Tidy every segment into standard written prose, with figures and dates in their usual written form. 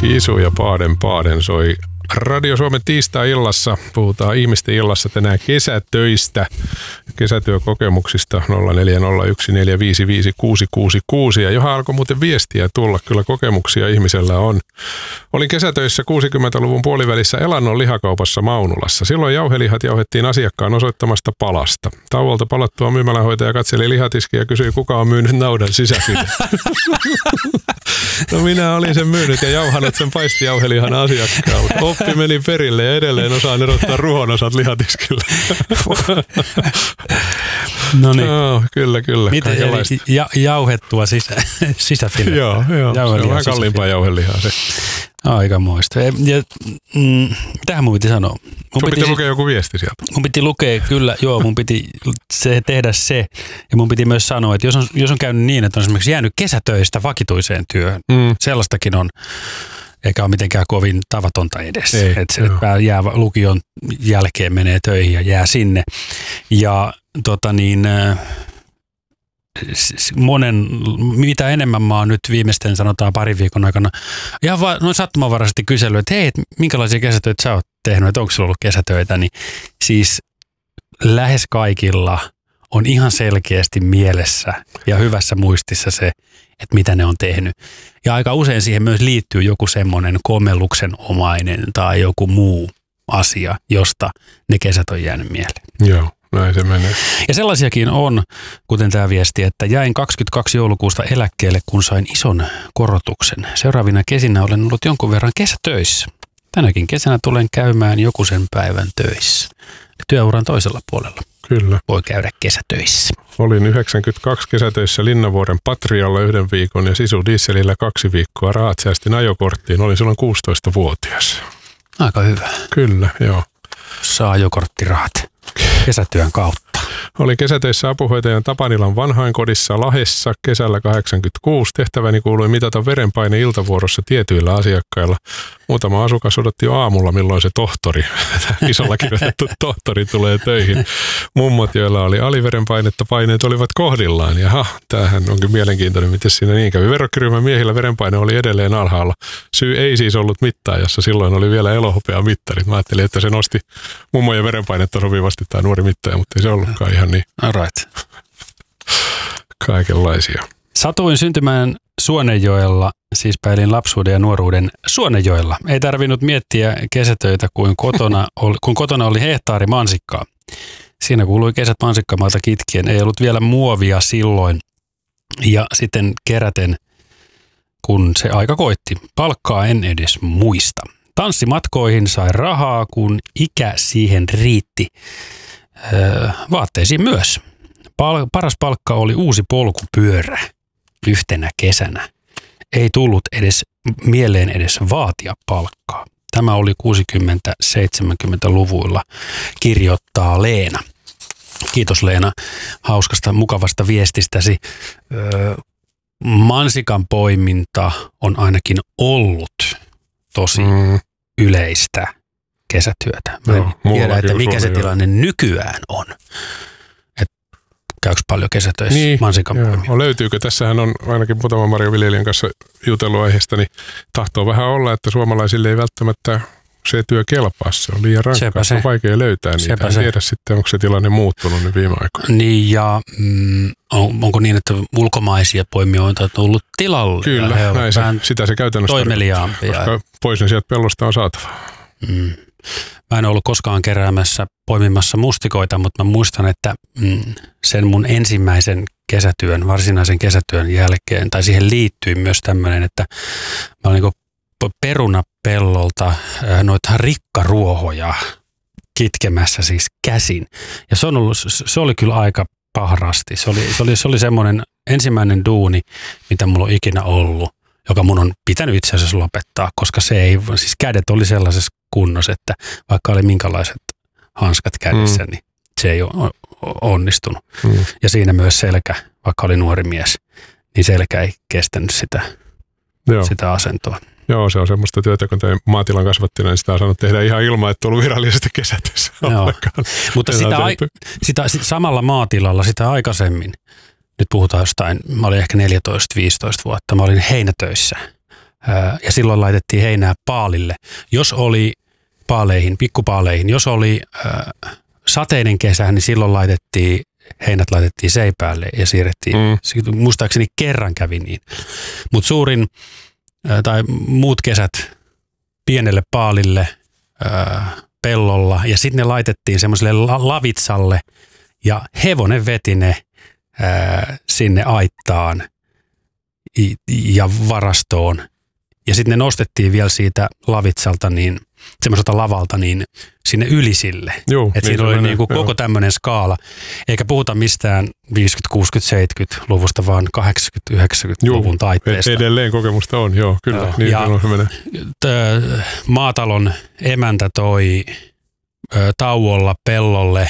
Kisu ja Paaden soi Radio Suomen tiistai-illassa. Puhutaan ihmisten illassa tänään kesätöistä, kesätyökokemuksista 0401455666. Ja johon alkoi muuten viestiä tulla, kyllä kokemuksia ihmisellä on. Olin kesätöissä 60-luvun puolivälissä Elannon lihakaupassa Maunulassa. Silloin jauhelihat jauhettiin asiakkaan osoittamasta palasta. Tauolta palattua myymälähoitaja katseli lihatiskiä ja kysyi, kuka on myynyt naudan sisäfilet. No minä olin sen myynyt ja jauhanut sen paistijauhelihan asiakkaalle. Oppi meni perille ja edelleen osaan erottaa ruhonosat lihatiskille. No niin. No, kyllä. Miten jauhettua sisäfilet? Joo. Se on vähän kalliimpaa jauhelihaa se. Aikamoista. Mitähän mun piti sanoa? Mun piti lukea joku viesti sieltä. Mun piti lukea, kyllä, mun piti tehdä se. Ja mun piti myös sanoa, että jos on käynyt niin, että on esimerkiksi jäänyt kesätöistä vakituiseen työhön, sellaistakin on, eikä ole mitenkään kovin tavatonta edes. Että jää lukion jälkeen, menee töihin ja jää sinne. Ja mitä enemmän mä oon nyt viimeisten sanotaan parin viikon aikana ihan vaan noin sattumanvaraisesti kysellyt, että hei, minkälaisia kesätöitä sä oot tehnyt, että onko sulla ollut kesätöitä, niin siis lähes kaikilla on ihan selkeästi mielessä ja hyvässä muistissa se, että mitä ne on tehnyt. Ja aika usein siihen myös liittyy joku semmoinen kommelluksenomainen tai joku muu asia, josta ne kesät on jäänyt mieleen. Joo. Näin se menee. Ja sellaisiakin on, kuten tämä viesti, että jäin 22. joulukuusta eläkkeelle, kun sain ison korotuksen. Seuraavina kesinä olen ollut jonkun verran kesätöissä. Tänäkin kesänä tulen käymään joku sen päivän töissä. Työuran toisella puolella. Kyllä. Voi käydä kesätöissä. Olin 92 kesätöissä Linnavuoren Patrialla 1 viikon ja Sisu Dieselillä 2 viikkoa. Rahat säästin ajokorttiin. Olin silloin 16-vuotias. Aika hyvä. Kyllä, joo. Saa ajokorttirahat kesätyön kautta. Olin kesätöissä apuhoitajan Tapanilan vanhainkodissa Lahdessa kesällä 86. Tehtäväni kuului mitata verenpaine iltavuorossa tietyillä asiakkailla. Muutama asukas odotti jo aamulla, milloin se tohtori, isolla kirjoitettu tohtori, tulee töihin. Mummot, joilla oli aliverenpainetta, paineet olivat kohdillaan. Jaha, tämähän onkin mielenkiintoinen, miten siinä niin kävi. Verrokkiryhmän miehillä verenpaine oli edelleen alhaalla. Syy ei siis ollut mittaajassa, silloin oli vielä elohopea mittarit. Mä ajattelin, että se nosti mummojen verenpainetta sopivasti tämä nuori mittaaja, mutta ei se ollutkaan ihan niin. All right. Kaikenlaisia. Satuin syntymään Suonenjoella, siis päilin lapsuuden ja nuoruuden Suonenjoella. Ei tarvinnut miettiä kesätöitä, kun kotona oli hehtaari mansikkaa. Siinä kuului kesät mansikkamaalta kitkien. Ei ollut vielä muovia silloin. Ja sitten keräten, kun se aika koitti. Palkkaa en edes muista. Tanssimatkoihin sai rahaa, kun ikä siihen riitti. Vaatteisiin myös. Paras palkka oli uusi polkupyörä yhtenä kesänä. Ei tullut mieleen edes vaatia palkkaa. Tämä oli 60-70-luvuilla, kirjoittaa Leena. Kiitos Leena hauskasta, mukavasta viestistäsi. Mansikan poiminta on ainakin ollut tosi yleistä kesätyötä. Mä en tiedä, että mikä se tilanne nykyään on. Käykö paljon kesätöissä mansikan poimia? Löytyykö? Tässähän on ainakin muutaman marjaviljelijän kanssa jutellut aiheesta, niin tahtoo vähän olla, että suomalaisille ei välttämättä se työ kelpaa. Se on liian rankkaa, se on vaikea löytää niitä. En tiedä sitten, onko se tilanne muuttunut nyt viime aikoina. Niin ja onko niin, että ulkomaisia poimijoita on tullut tilalle? Kyllä, näin sitä se käytännössä toimeliaampia. Koska pois ne sieltä pellosta on saatava. Mä en ollut koskaan keräämässä poimimassa mustikoita, mutta mä muistan, että sen mun ensimmäisen kesätyön, varsinaisen kesätyön jälkeen, tai siihen liittyy myös tämmöinen, että mä olin niin perunapellolta noita rikkaruohoja kitkemässä siis käsin. Ja se oli kyllä aika pahrasti. Se oli semmoinen ensimmäinen duuni, mitä mulla on ikinä ollut, joka mun on pitänyt itse asiassa lopettaa, koska se ei, siis kädet oli sellaisessa kunnossa, että vaikka oli minkälaiset hanskat kädessä, niin se ei ole onnistunut. Ja siinä myös selkä, vaikka oli nuori mies, niin selkä ei kestänyt sitä asentoa. Joo, se on semmoista työtä, kun tein maatilan kasvattina, niin sitä on saanut tehdä ihan ilman, että on ollut virallisesti kesätöissä. Mutta sitä samalla maatilalla sitä aikaisemmin, nyt puhutaan jostain, mä olin ehkä 14-15 vuotta, mä olin heinätöissä ja silloin laitettiin heinää paalille. Jos oli pikkupaaleihin, jos oli sateinen kesä, niin silloin heinät laitettiin seipäälle ja siirrettiin. Muistaakseni kerran kävi niin. Mutta muut kesät pienelle paalille pellolla ja sitten ne laitettiin semmoiselle lavitsalle ja hevonen veti ne sinne aittaan ja varastoon. Ja sitten ne nostettiin vielä siitä lavitsalta niin semmoiselta lavalta niin sinne ylisille. Että siinä oli niinku koko tämmöinen skaala. Eikä puhuta mistään 50-, 60-, 70-luvusta, vaan 80-90-luvun taitteesta. Edelleen kokemusta on, kyllä. Joo. Niin ja maatalon emäntä toi tauolla pellolle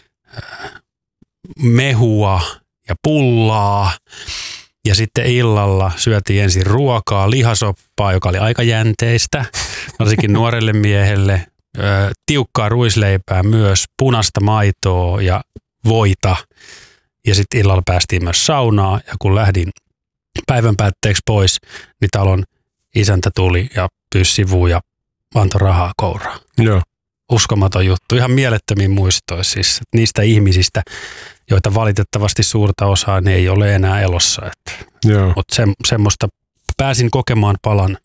mehua ja pullaa. Ja sitten illalla syötiin ensin ruokaa, lihasoppaa, joka oli aika jänteistä, varsinkin nuorelle miehelle. Tiukkaa ruisleipää myös, punaista maitoa ja voita. Ja sitten illalla päästiin myös saunaan. Ja kun lähdin päivän päätteeksi pois, niin talon isäntä tuli ja pyysi sivuun ja antoi rahaa kouraan. Joo. Uskomaton juttu. Ihan mielettömiin muistoissa siis niistä ihmisistä, joita valitettavasti suurta osaa ne ei ole enää elossa. Mutta semmoista pääsin kokemaan palan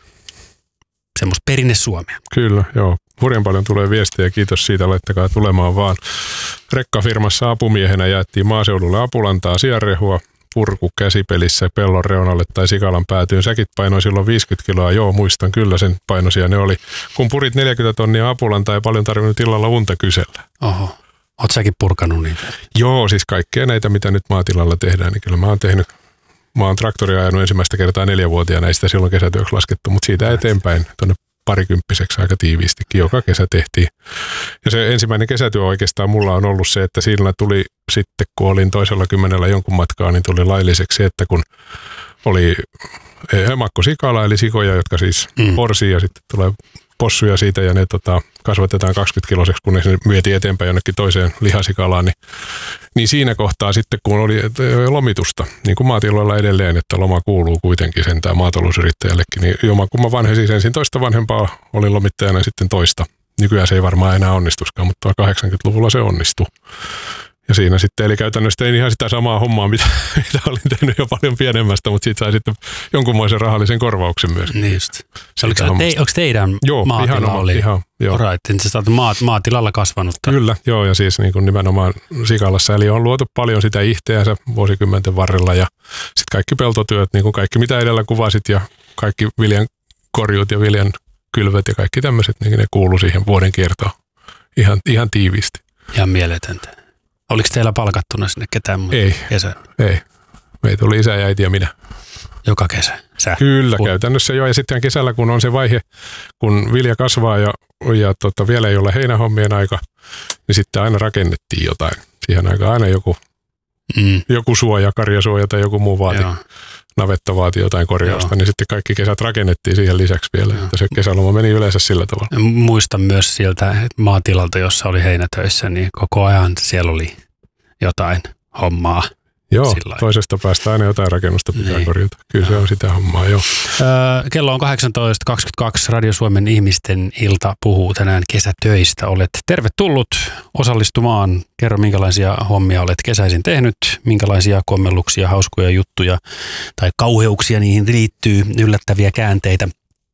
semmoista perinne Suomea. Kyllä, joo. Hurjan paljon tulee viestiä, kiitos siitä, laittakaa tulemaan vaan. Rekkafirmassa apumiehenä jaettiin maaseudulle apulantaa, sianrehua, purku käsipelissä pellon reunalle tai sikalan päätyyn. Säkit painoi silloin 50 kiloa, joo muistan kyllä sen painoisia ne oli. Kun purit 40 tonnia apulantaa, ei paljon tarvinnut illalla unta kysellä. Oho. Oot säkin purkanut niitä? Joo, siis kaikkea näitä, mitä nyt maatilalla tehdään, niin kyllä mä oon traktoria ajanut ensimmäistä kertaa 4-vuotiaana, ei sitä silloin kesätyöksi laskettu, mutta siitä eteenpäin tuonne parikymppiseksi aika tiiviistikin joka kesä tehtiin. Ja se ensimmäinen kesätyö oikeastaan mulla on ollut se, että siinä tuli sitten, kun olin toisella 10 jonkun matkaa, niin tuli lailliseksi, että kun oli emakkosikala, eli sikoja, jotka siis porsii ja sitten tulee possuja siitä ja ne kasvatetaan 20-kiloiseksi, kun ne vietiin eteenpäin jonnekin toiseen lihasikalaan, niin siinä kohtaa sitten, kun oli lomitusta, niin kuin maatiloilla edelleen, että loma kuuluu kuitenkin sentään maatalousyrittäjällekin, niin jommankumman vanhesi ensin toista vanhempaa oli lomittajana sitten toista. Nykyään se ei varmaan enää onnistuskaan, mutta 80-luvulla se onnistui. Ja siinä sitten, eli käytännössä tein ihan sitä samaa hommaa, mitä olin tehnyt jo paljon pienemmästä, mutta siitä sai sitten jonkunmoisen rahallisen korvauksen myös. Niin just. Onko teidän maatila oli? Ihan, joo. Right. Sä olet maatilalla kasvanut. Kyllä, joo, ja siis niin kuin nimenomaan sikalassa. Eli on luotu paljon sitä ihteänsä vuosikymmenten varrella, ja sitten kaikki peltotyöt, niin kuin kaikki mitä edellä kuvasit, ja kaikki viljan korjuut ja viljan kylvöt ja kaikki tämmöiset, niin ne kuuluu siihen vuoden kiertoon ihan tiiviisti. Ihan mieletöntä. Oliko teillä palkattuna sinne ketään muuta? Ei. Meitä oli isä ja äiti ja minä. Joka kesä? Kyllä, käytännössä jo. Ja sitten kesällä, kun on se vaihe, kun vilja kasvaa ja vielä ei ole heinähommien aika, niin sitten aina rakennettiin jotain. Siihen aikaan aina joku suoja, karjasuoja tai joku muu vaati. Navetta vaati jotain korjausta, niin sitten kaikki kesät rakennettiin siihen lisäksi vielä. Että se kesäloma meni yleensä sillä tavalla. Muistan myös sieltä maatilalta, jossa oli heinätöissä, niin koko ajan siellä oli jotain hommaa. Joo, toisesta päästä aina jotain rakennusta pitää korjata. Kyllä se on sitä hommaa, joo. Kello on 18.22. Radio Suomen ihmisten ilta puhuu tänään kesätöistä. Olet tervetullut osallistumaan. Kerro, minkälaisia hommia olet kesäisin tehnyt, minkälaisia kommelluksia, hauskoja juttuja tai kauheuksia niihin liittyy, yllättäviä käänteitä.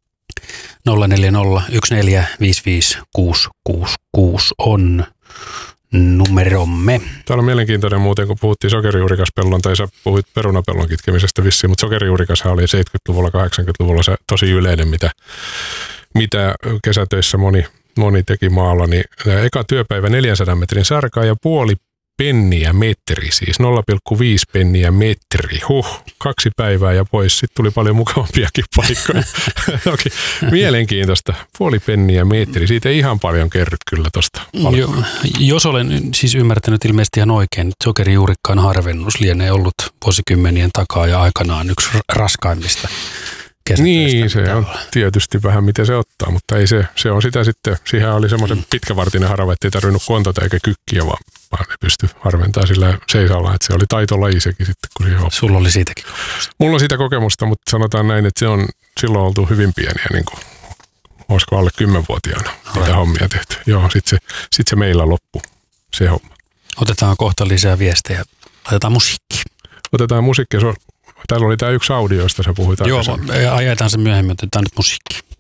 0401455666 on numeromme. Täällä on mielenkiintoinen muuten, kun puhuttiin sokerijuurikaspellon, tai sä puhuit perunapellon kitkemisestä vissiin, mutta sokerijuurikashan oli 70-luvulla, 80-luvulla se tosi yleinen, mitä kesätöissä moni teki maalla. Niin eka työpäivä 400 metrin sarkaa ja puoli penniä metri, siis 0,5 penniä metri. 2 päivää ja pois. Sitten tuli paljon mukavampiakin paikkoja. Okay. Mielenkiintoista. Puoli penniä metri. Siitä ei ihan paljon kerry kyllä tuosta. Jos olen siis ymmärtänyt ilmeisesti ihan oikein, että sokerijuurikkaan harvennus lienee ollut vuosikymmenien takaa ja aikanaan yksi raskaimmista kesätyöstä. Niin, se on tietysti vähän miten se ottaa, mutta ei se on sitä sitten. Siihen oli semmoisen pitkävartinen harava, ettei tarvinnut kontata eikä kykkiä, vaan ne pystyi harventamaan sillä seisalla, että se oli taitolaji sekin sitten, kun siihen oppii. Sulla oli siitäkin kokemusta. Mulla on siitä kokemusta, mutta sanotaan näin, että se on silloin oltu hyvin pieniä, niin kuin, olisiko alle 10-vuotiaana niitä hommia tehty. Joo, sit se meillä loppui, se homma. Otetaan kohta lisää viestejä. Laitetaan musiikki. Otetaan musiikkia. Täällä oli tämä yksi audio, josta sä puhuit. Joo, ajetaan se myöhemmin. Otetaan nyt musiikki.